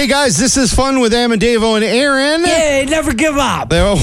guys, this is Fun with Amadavo and Aaron. Yay, never give up. That's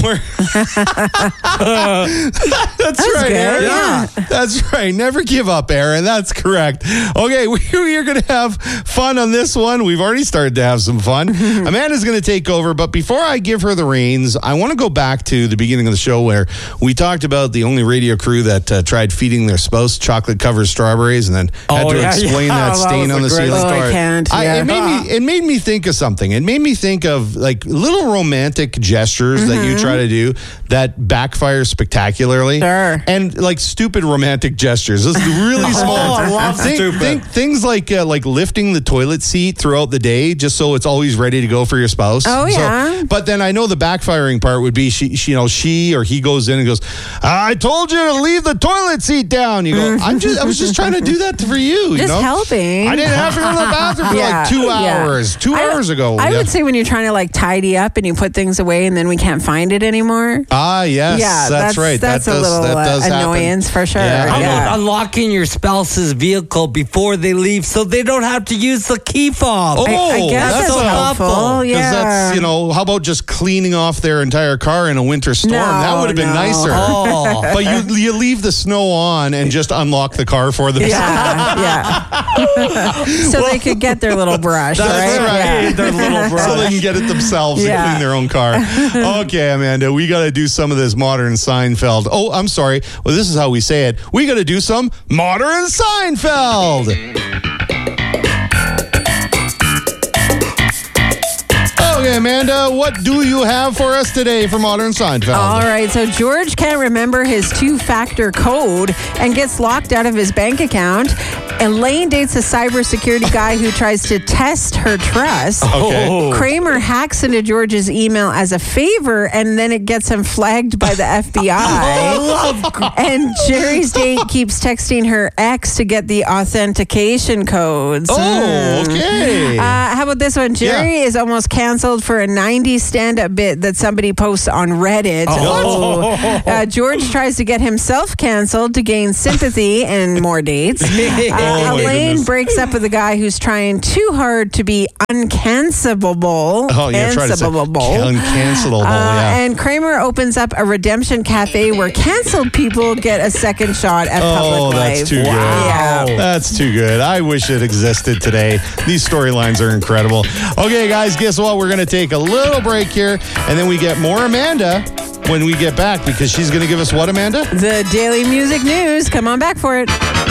right, good, Aaron. yeah. That's right. Never give up, Aaron. That's correct. Okay, we are going to have fun on this one. We've already started to have some fun. Amanda's going to take over, but before I give her the reins, I want to go back to the beginning of the show where we talked about the only radio crew that tried feeding their spouse chocolate-covered strawberries and then had to explain that stain on the ceiling. I can't. Yeah. It made me think of something. It made me think of like little romantic gestures that you try to do that backfire spectacularly. Sure. And like stupid romantic gestures. Those really small. I love stupid. Things like lifting the toilet seat throughout the day just so it's always ready to go for your spouse. Oh, yeah. But then I know the backfiring part would be she or he goes in and goes, I told you to leave the toilet seat down. You go, I was just trying to do that for you. Just you know? helping. I didn't have to go to the bathroom for like 2 hours. 2 hours ago. I would say when you're trying to like tidy up and you put things away and then we can't find it anymore. Ah, yes. Yeah, that's right. That's that a little does annoyance happen. for sure. Yeah. How Yeah. about unlocking your spouse's vehicle before they leave so they don't have to use the key fob? Oh, I guess that's so helpful. thoughtful. Because Yeah. that's, how about just cleaning off their entire car in a winter storm? That would have been nicer. Oh. But you leave the snow on and just unlock the car for them. Yeah. So they could get their little brush, That's right. Yeah. Their little brush. So they can get it themselves and clean their own car. Okay, Amanda, we got to do some of this modern Seinfeld. Oh, I'm sorry. Well, this is how we say it. We got to do some modern Seinfeld. Okay, Amanda, what do you have for us today for Modern Seinfeld? All right, so George can't remember his two-factor code and gets locked out of his bank account. Elaine dates a cybersecurity guy who tries to test her trust. Okay. Kramer hacks into George's email as a favor, and then it gets him flagged by the FBI. And Jerry's date keeps texting her ex to get the authentication codes. Oh, okay. How about this one? Jerry is almost canceled for a 90s stand-up bit that somebody posts on Reddit. George tries to get himself canceled to gain sympathy and more dates. Elaine breaks up with a guy who's trying too hard to be uncancelable. Oh, yeah, try to say uncancelable, yeah. And Kramer opens up a redemption cafe where canceled people get a second shot at public life. That's too good. Yeah. That's too good. I wish it existed today. These storylines are incredible. Okay, guys, guess what? We're going to take a little break here, and then we get more Amanda when we get back because she's going to give us what, Amanda? The Daily Music News. Come on back for it.